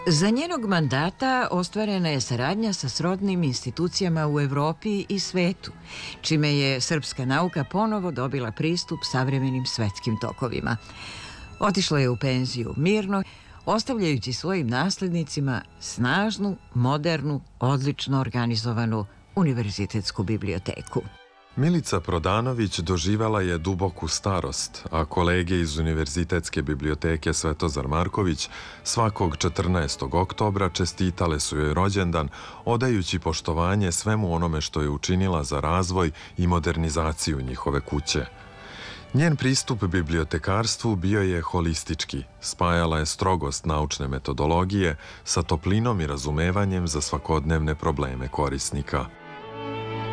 Za njenog mandata ostvarena je saradnja sa srodnim institucijama u Evropi i svetu, čime je srpska nauka ponovo dobila pristup savremenim svetskim tokovima. Otišla je u penziju mirno, ostavljajući svojim naslednicima snažnu, modernu, odlično organizovanu univerzitetsku biblioteku. Milica Prodanović doživala je duboku starost, a kolege iz Univerzitetske biblioteke Svetozar Marković svakog 14. oktobra čestitale su joj rođendan, odajući poštovanje svemu onome što je učinila za razvoj i modernizaciju njihove kuće. Njen pristup bibliotekarstvu bio je holistički, spajala je strogost naučne metodologije sa toplinom i razumevanjem za svakodnevne probleme korisnika.